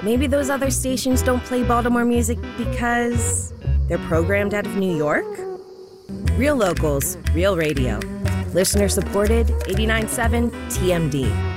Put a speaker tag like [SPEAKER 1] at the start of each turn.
[SPEAKER 1] maybe those other stations don't play Baltimore music because they're programmed out of New York? Real locals, real radio. Listener supported, 89.7 TMD.